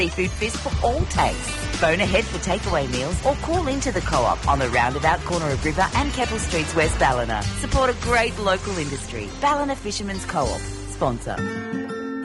Seafood feast for all tastes. Phone ahead for takeaway meals or call into the Co-op on the roundabout corner of River and Keppel Streets, West Ballina. Support a great local industry. Ballina Fishermen's Co-op. Sponsor.